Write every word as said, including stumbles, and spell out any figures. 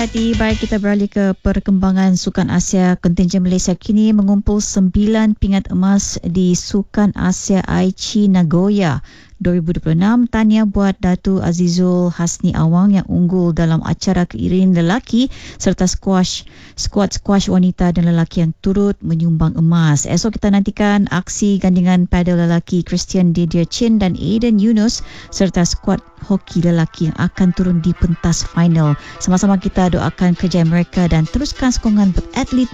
Jadi, baik kita beralih ke perkembangan Sukan Asia. Kontingen Malaysia kini mengumpul sembilan pingat emas di Sukan Asia Aichi Nagoya dua ribu dua puluh enam. Tahniah buat Datuk Azizul Hasni Awang yang unggul dalam acara keirin lelaki serta squash, skuad squash wanita dan lelaki yang turut menyumbang emas. Esok kita nantikan aksi gandingan padel lelaki Christian Didier Chin dan Aiden Yunus serta skuad hoki lelaki yang akan turun di pentas final. Sama-sama kita doakan kerjaya mereka dan teruskan sokongan buat atlet